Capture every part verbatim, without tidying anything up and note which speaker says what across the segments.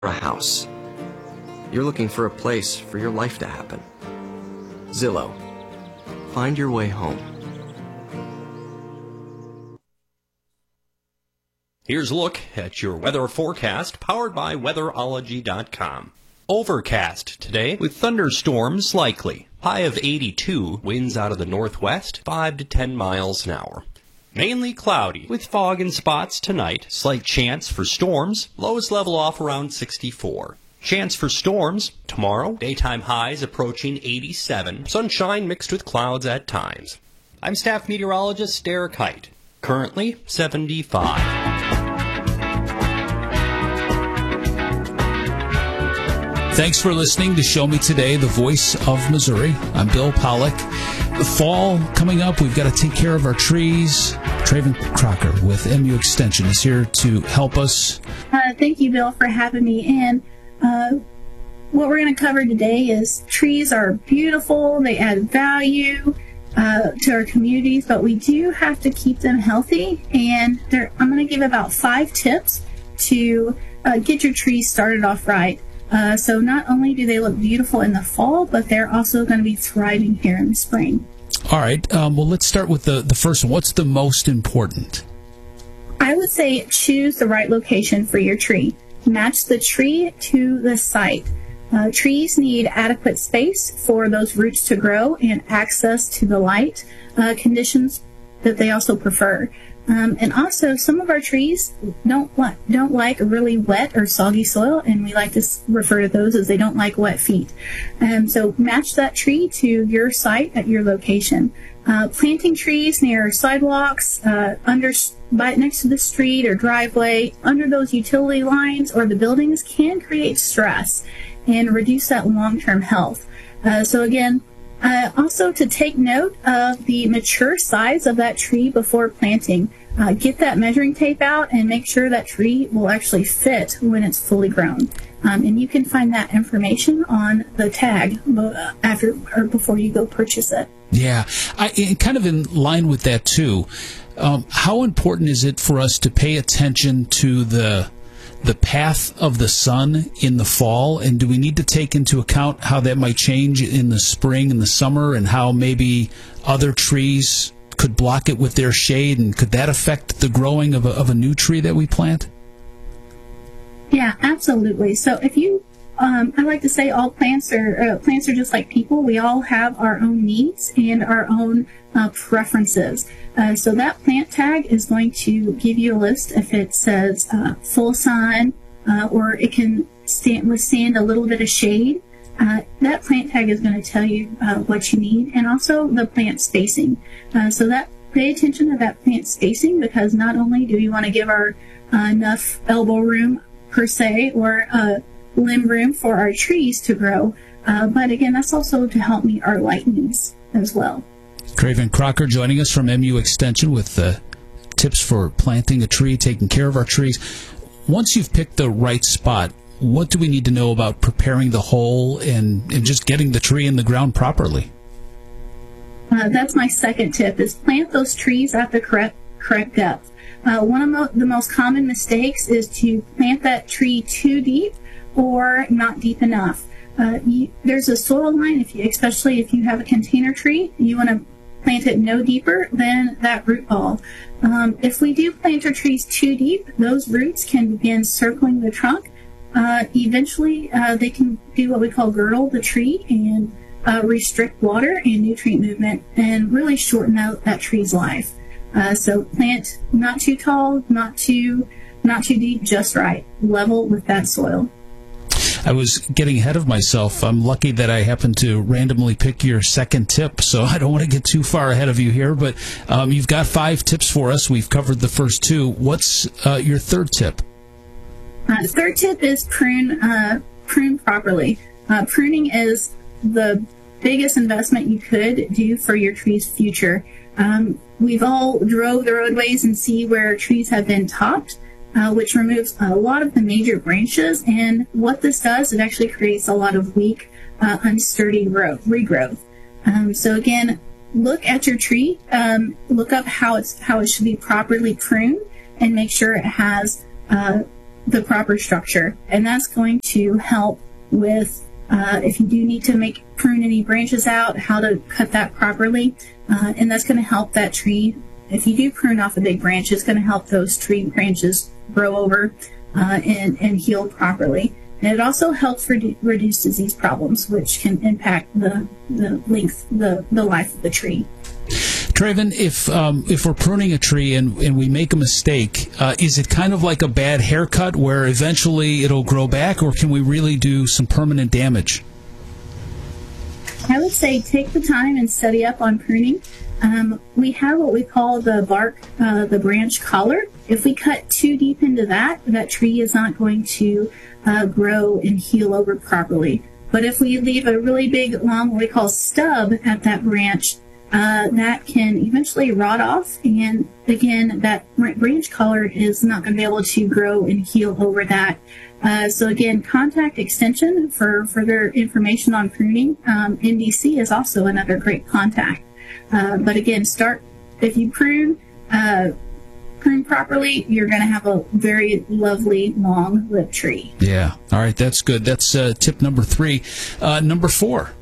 Speaker 1: a house. You're looking for a place for your life to happen. Zillow. Find your way home.
Speaker 2: Here's a look at your weather forecast powered by weatherology dot com. Overcast today with thunderstorms likely. High of eighty-two, winds out of the northwest, five to ten miles an hour. Mainly cloudy with fog in spots tonight. Slight chance for storms. Lows level off around sixty-four. Chance for storms tomorrow. Daytime highs approaching eighty-seven. Sunshine mixed with clouds at times. I'm staff meteorologist Derek Height. Currently seventy-five.
Speaker 3: Thanks for listening to Show Me Today, the voice of Missouri. I'm Bill Pollock. The fall coming up, we've got to take care of our trees. Traven Crocker with M U Extension is here to help us.
Speaker 4: Uh, thank you, Bill, for having me in. Uh, what we're going to cover today is trees are beautiful. They add value uh, to our communities, but we do have to keep them healthy. And there, I'm going to give about five tips to uh, get your trees started off right. Uh, so not only do they look beautiful in the fall, but they're also going to be thriving here in the spring.
Speaker 3: All right. Um, well, let's start with the, the first one. What's the most important?
Speaker 4: I would say choose the right location for your tree. Match the tree to the site. Uh, trees need adequate space for those roots to grow and access to the light uh, conditions that they also prefer. Um, and also, some of our trees don't li- don't like really wet or soggy soil, and we like to s- refer to those as they don't like wet feet. Um, so match that tree to your site at your location. Uh, planting trees near sidewalks, uh, under by, next to the street or driveway, under those utility lines or the buildings can create stress and reduce that long-term health. Uh, so again, Uh, also, to take note of the mature size of that tree before planting. Uh, get that measuring tape out and make sure that tree will actually fit when it's fully grown. Um, and you can find that information on the tag after or before you go purchase it.
Speaker 3: Yeah, I, and kind of in line with that too. Um, how important is it for us to pay attention to the the path of the sun in the fall, and do we need to take into account how that might change in the spring and the summer, and how maybe other trees could block it with their shade, and could that affect the growing of a, of a new tree that we plant?
Speaker 4: Yeah, absolutely. So if you, um, I like to say all plants are uh, plants are just like people. We all have our own needs and our own uh, preferences. Uh, so that plant tag is going to give you a list if it says uh, full sun uh, or it can stand, withstand a little bit of shade. Uh, that plant tag is going to tell you uh, what you need, and also the plant spacing. Uh, so that pay attention to that plant spacing, because not only do we want to give our uh, enough elbow room per se or uh, limb room for our trees to grow, uh, but again, that's also to help meet our light needs as well.
Speaker 3: Traven Crocker joining us from M U Extension with uh, tips for planting a tree, taking care of our trees. Once you've picked the right spot, what do we need to know about preparing the hole and, and just getting the tree in the ground properly?
Speaker 4: Uh, that's my second tip, is plant those trees at the correct, correct depth. Uh, one of mo- the most common mistakes is to plant that tree too deep or not deep enough. Uh, you, there's a soil line, if you, especially if you have a container tree, you want to plant it no deeper than that root ball. Um, if we do plant our trees too deep, those roots can begin circling the trunk. Uh, eventually, uh, they can do what we call girdle the tree and uh, restrict water and nutrient movement and really shorten out that tree's life. Uh, so plant not too tall, not too, not too deep, just right, level with that soil.
Speaker 3: I was getting ahead of myself. I'm lucky that I happened to randomly pick your second tip, so I don't want to get too far ahead of you here, but um, you've got five tips for us. We've covered the first two. What's uh, your third tip?
Speaker 4: Uh, the third tip is prune, uh, prune properly. Uh, pruning is the biggest investment you could do for your tree's future. Um, we've all drove the roadways and see where trees have been topped. Uh, which removes a lot of the major branches, and what this does, it actually creates a lot of weak, uh, unsturdy growth, regrowth. Um, so again, look at your tree, um, look up how it's how it should be properly pruned, and make sure it has uh, the proper structure. And that's going to help with, uh, if you do need to make prune any branches out, how to cut that properly. Uh, and that's going to help that tree. If you do prune off a big branch, it's going to help those tree branches grow over uh, and, and heal properly. And it also helps redu- reduce disease problems, which can impact the, the length, the, the life of the tree.
Speaker 3: Traven, if um, if we're pruning a tree and, and we make a mistake, uh, is it kind of like a bad haircut where eventually it'll grow back, or can we really do some permanent damage?
Speaker 4: I would say take the time and study up on pruning. Um, we have what we call the bark, uh, the branch collar. If we cut too deep into that, that tree is not going to uh, grow and heal over properly. But if we leave a really big, long, what we call stub at that branch, uh, that can eventually rot off. And again, that branch collar is not going to be able to grow and heal over that. Uh, so again, contact Extension for further information on pruning. Um, N D C is also another great contact. Uh, but again, start, if you prune, uh, prune properly, you're going to have a very lovely, long-lived tree.
Speaker 3: Yeah. All right. That's good. That's uh, tip number three. Uh, number four.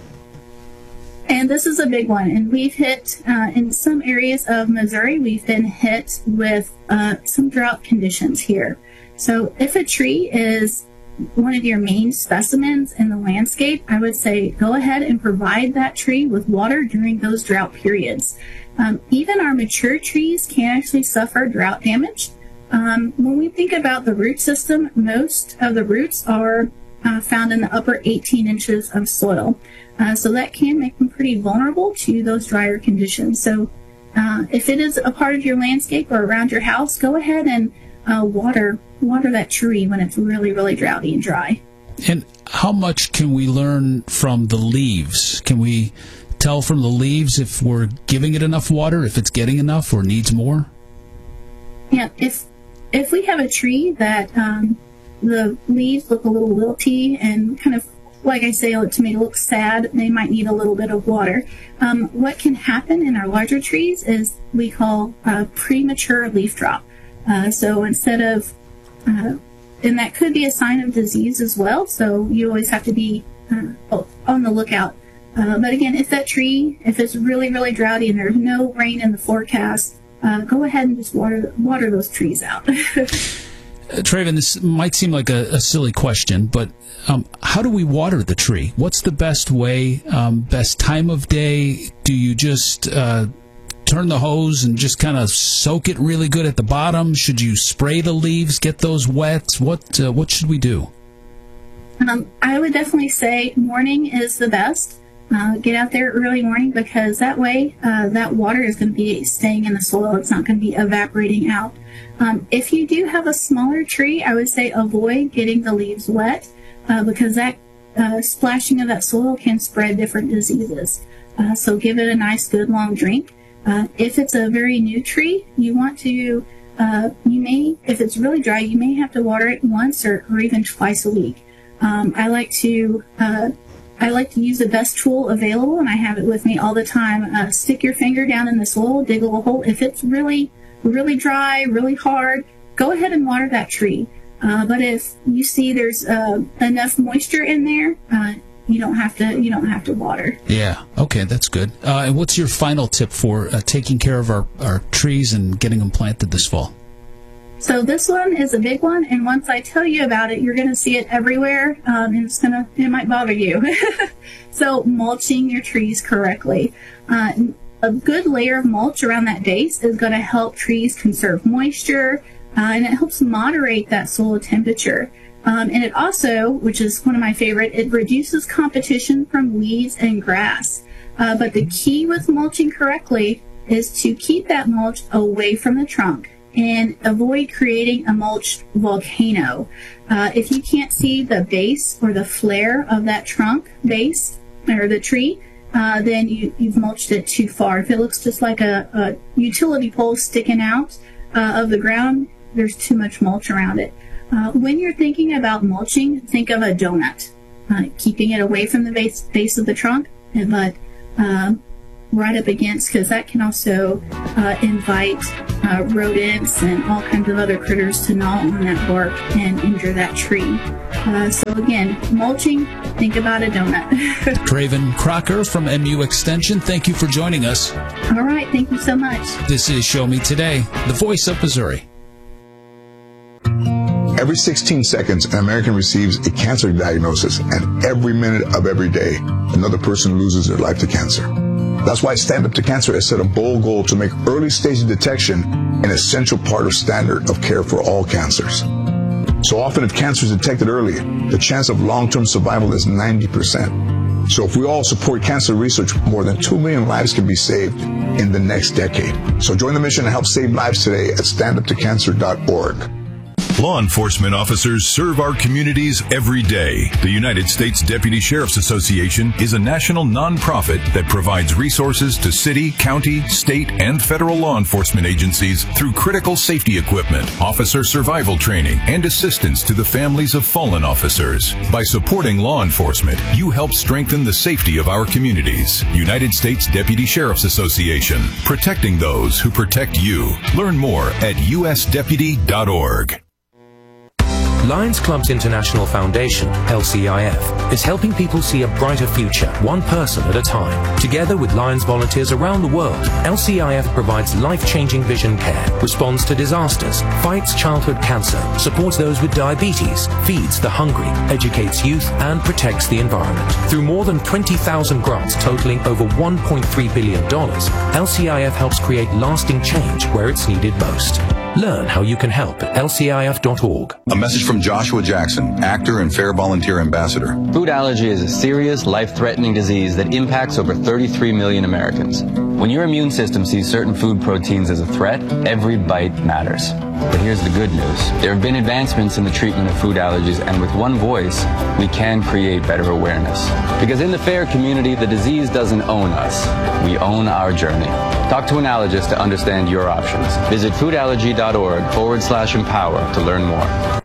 Speaker 4: And this is a big one. And we've hit, uh, in some areas of Missouri, we've been hit with uh, some drought conditions here. So if a tree is one of your main specimens in the landscape, I would say go ahead and provide that tree with water during those drought periods. Um, even our mature trees can actually suffer drought damage. Um, when we think about the root system, most of the roots are uh, found in the upper eighteen inches of soil. Uh, so that can make them pretty vulnerable to those drier conditions. So uh, if it is a part of your landscape or around your house, go ahead and uh, water water that tree when it's really, really droughty and dry.
Speaker 3: And how much can we learn from the leaves? Can we tell from the leaves if we're giving it enough water, if it's getting enough or needs more?
Speaker 4: Yeah, if if we have a tree that um, the leaves look a little wilty and kind of, like I say, to me, look sad, they might need a little bit of water. Um, what can happen in our larger trees is we call uh, premature leaf drop. Uh, so instead of Uh, and that could be a sign of disease as well, so you always have to be uh, on the lookout. Uh, but again, if that tree, if it's really, really droughty and there's no rain in the forecast, uh, go ahead and just water water those trees out.
Speaker 3: uh, Traven, this might seem like a, a silly question, but um, how do we water the tree? What's the best way, um, best time of day? Do you just uh, turn the hose and just kind of soak it really good at the bottom? Should you spray the leaves, get those wet? What uh, what should we do?
Speaker 4: Um, I would definitely say morning is the best. Uh, get out there early morning, because that way uh, that water is going to be staying in the soil. It's not going to be evaporating out. Um, if you do have a smaller tree, I would say avoid getting the leaves wet uh, because that uh, splashing of that soil can spread different diseases. Uh, so give it a nice, good, long drink. Uh, if it's a very new tree, you want to, uh, you may, if it's really dry, you may have to water it once or, or even twice a week. Um, I like to, uh, I like to use the best tool available, and I have it with me all the time. Uh, stick your finger down in the soil, dig a little hole. If it's really, really dry, really hard, go ahead and water that tree. Uh, but if you see there's uh, enough moisture in there, uh, You don't have to. You don't have to water.
Speaker 3: Yeah. Okay, that's good. Uh, and what's your final tip for uh, taking care of our, our trees and getting them planted this fall?
Speaker 4: So this one is a big one, and once I tell you about it, you're going to see it everywhere, um, and it's gonna. It might bother you. So mulching your trees correctly. Uh, a good layer of mulch around that base is going to help trees conserve moisture, uh, and it helps moderate that soil temperature. Um, and it also, which is one of my favorite, it reduces competition from weeds and grass. Uh, but the key with mulching correctly is to keep that mulch away from the trunk and avoid creating a mulched volcano. Uh, if you can't see the base or the flare of that trunk base or the tree, uh, then you, you've mulched it too far. If it looks just like a, a utility pole sticking out uh, of the ground, there's too much mulch around it. Uh, when you're thinking about mulching, think of a donut, uh, keeping it away from the base, base of the trunk, but uh, right up against, because that can also uh, invite uh, rodents and all kinds of other critters to gnaw on that bark and injure that tree. Uh, so again, mulching, think about a donut.
Speaker 3: Draven Crocker from M U Extension, thank you for joining us.
Speaker 4: All right, thank you so much.
Speaker 3: This is Show Me Today, the voice of Missouri.
Speaker 5: Every sixteen seconds, an American receives a cancer diagnosis, and every minute of every day, another person loses their life to cancer. That's why Stand Up to Cancer has set a bold goal to make early stage detection an essential part of standard of care for all cancers. So often, if cancer is detected early, the chance of long-term survival is ninety percent. So if we all support cancer research, more than two million lives can be saved in the next decade. So join the mission and help save lives today at stand up to cancer dot org.
Speaker 6: Law enforcement officers serve our communities every day. The United States Deputy Sheriff's Association is a national nonprofit that provides resources to city, county, state, and federal law enforcement agencies through critical safety equipment, officer survival training, and assistance to the families of fallen officers. By supporting law enforcement, you help strengthen the safety of our communities. United States Deputy Sheriff's Association, protecting those who protect you. Learn more at U S deputy dot org.
Speaker 7: Lions Clubs International Foundation, L C I F, is helping people see a brighter future, one person at a time. Together with Lions volunteers around the world, L C I F provides life-changing vision care, responds to disasters, fights childhood cancer, supports those with diabetes, feeds the hungry, educates youth, and protects the environment. Through more than twenty thousand grants totaling over one point three billion dollars, L C I F helps create lasting change where it's needed most. Learn how you can help at L C I F dot org.
Speaker 8: A message from Joshua Jackson, actor and Fair Volunteer Ambassador.
Speaker 9: Food allergy is a serious, life-threatening disease that impacts over thirty-three million Americans. When your immune system sees certain food proteins as a threat, every bite matters. But here's the good news. There have been advancements in the treatment of food allergies, and with one voice, we can create better awareness. Because in the FAIR community, the disease doesn't own us. We own our journey. Talk to an allergist to understand your options. Visit food allergy dot org forward slash empower to learn more.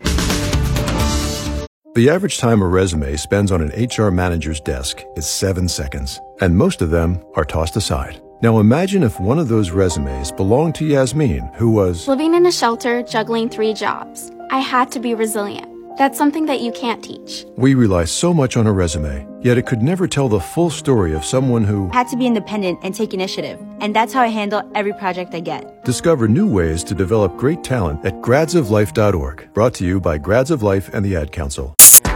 Speaker 10: The average time a resume spends on an H R manager's desk is seven seconds, and most of them are tossed aside. Now imagine if one of those resumes belonged to Yasmin, who was
Speaker 11: living in a shelter, juggling three jobs. I had to be resilient. That's something that you can't teach.
Speaker 10: We rely so much on a resume, yet it could never tell the full story of someone who
Speaker 12: had to be independent and take initiative. And that's how I handle every project I get.
Speaker 10: Discover new ways to develop great talent at grads of life dot org. Brought to you by Grads of Life and the Ad Council.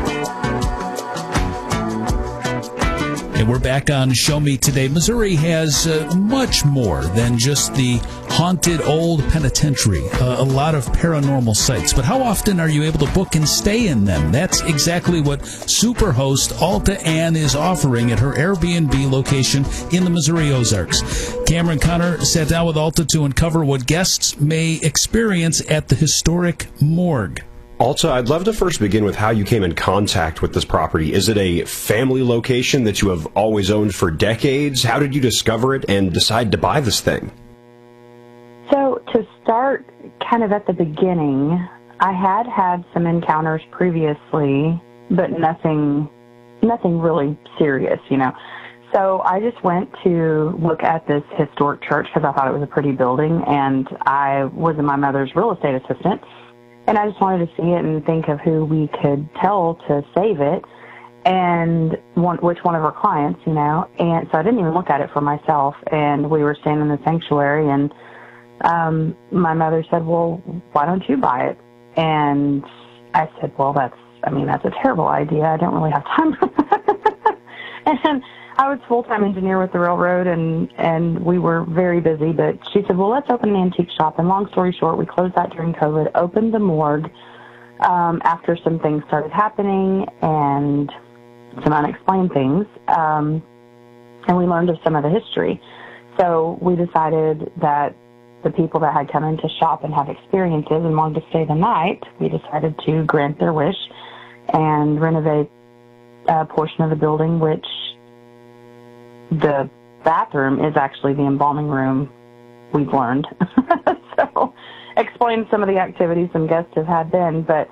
Speaker 3: And we're back on Show Me Today. Missouri has uh, much more than just the haunted old penitentiary, uh, a lot of paranormal sites. But how often are you able to book and stay in them? That's exactly what Superhost Alta Ann is offering at her Airbnb location in the Missouri Ozarks. Cameron Connor sat down with Alta to uncover what guests may experience at the historic morgue.
Speaker 13: Alta, I'd love to first begin with how you came in contact with this property. Is it a family location that you have always owned for decades? How did you discover it and decide to buy this thing?
Speaker 14: So to start kind of at the beginning, I had had some encounters previously, but nothing, nothing really serious, you know. So I just went to look at this historic church because I thought it was a pretty building, and I was my mother's real estate assistant. And I just wanted to see it and think of who we could tell to save it and one, which one of our clients, you know. And so I didn't even look at it for myself. And we were staying in the sanctuary, and um, my mother said, well, why don't you buy it? And I said, well, that's, I mean, that's a terrible idea. I don't really have time for that. And I was a full-time engineer with the railroad, and, and we were very busy, but she said, well, let's open an antique shop. And long story short, we closed that during COVID, opened the morgue um, after some things started happening and some unexplained things, um, and we learned of some of the history. So we decided that the people that had come in to shop and have experiences and wanted to stay the night, we decided to grant their wish and renovate a portion of the building, which the bathroom is actually the embalming room, we've learned. So explain some of the activities some guests have had then. But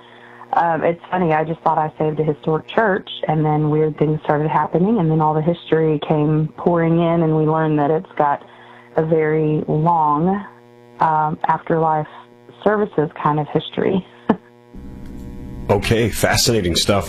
Speaker 14: Um, it's funny, I just thought I saved a historic church, and then weird things started happening, and then all the history came pouring in, and we learned that it's got a very long um, afterlife services kind of history.
Speaker 13: Okay, fascinating stuff.